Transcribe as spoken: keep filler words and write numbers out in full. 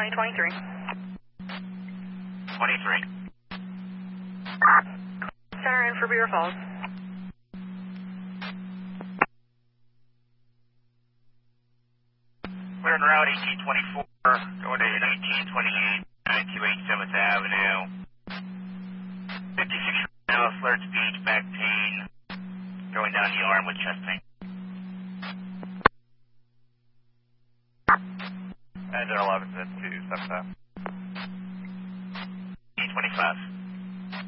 County twenty-three. twenty-three. Center in for Beaver Falls. We're en route eighteen twenty-four, going to nineteen twenty-eight, nine two eight seventh Avenue. fifty-six now, flirts beach, back pain, going down the arm with chest pain. And then eleven to two, seven five. eighteen twenty-five.